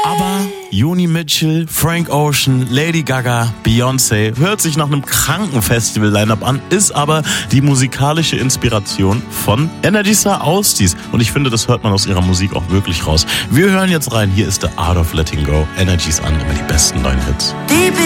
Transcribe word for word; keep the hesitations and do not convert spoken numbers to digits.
Aber Joni Mitchell, Frank Ocean, Lady Gaga, Beyoncé hört sich nach einem kranken Festival-Line-Up an, ist aber die musikalische Inspiration von Energy Star Austis. Und ich finde, das hört man aus ihrer Musik auch wirklich raus. Wir hören jetzt rein. Hier ist The Art of Letting Go. Energys an, immer die besten neuen Hits.